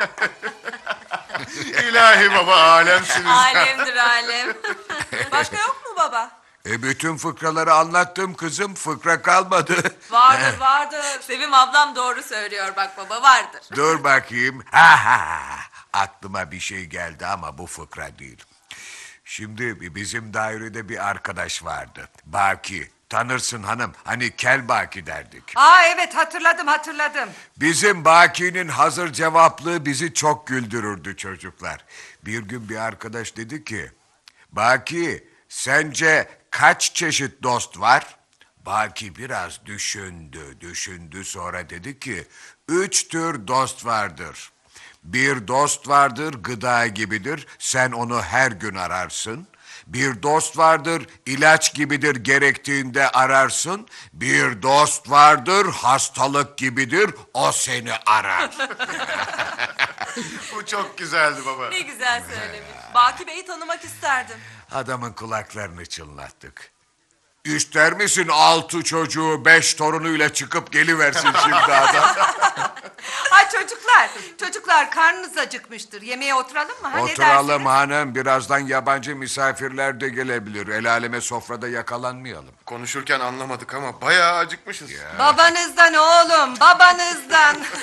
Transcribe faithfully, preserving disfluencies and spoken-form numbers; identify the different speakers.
Speaker 1: İlahi baba, alemsiniz.
Speaker 2: Alemdir alem. Başka yok mu baba?
Speaker 3: E bütün fıkraları anlattım kızım. Fıkra kalmadı.
Speaker 2: Vardır vardır. Sevim ablam doğru söylüyor bak baba, vardır.
Speaker 3: Dur bakayım. Ha ha ha. Aklıma bir şey geldi ama bu fıkra değil. Şimdi bizim dairede bir arkadaş vardı. Baki. Tanırsın hanım. Hani kel Baki derdik.
Speaker 4: Aa evet, hatırladım hatırladım.
Speaker 3: Bizim Baki'nin hazır cevaplığı bizi çok güldürürdü çocuklar. Bir gün bir arkadaş dedi ki... Baki, sence kaç çeşit dost var? Baki biraz düşündü, düşündü sonra dedi ki... Üç tür dost vardır. Bir dost vardır, gıda gibidir. Sen onu her gün ararsın. Bir dost vardır, ilaç gibidir, gerektiğinde ararsın. Bir dost vardır, hastalık gibidir, o seni arar.
Speaker 1: Bu çok güzeldi baba.
Speaker 2: Ne güzel söylemiş. Baki Bey'i tanımak isterdim.
Speaker 3: Adamın kulaklarını çınlattık. İster misin altı çocuğu, beş torunuyla çıkıp geliversin şimdi adam?
Speaker 4: Ay çocuklar, çocuklar karnınız acıkmıştır. Yemeğe oturalım mı? Ha, ne
Speaker 3: Oturalım
Speaker 4: dersiniz?
Speaker 3: hanım, birazdan yabancı misafirler de gelebilir. El aleme sofrada yakalanmayalım.
Speaker 1: Konuşurken anlamadık ama bayağı acıkmışız.
Speaker 4: Babanızdan oğlum, babanızdan.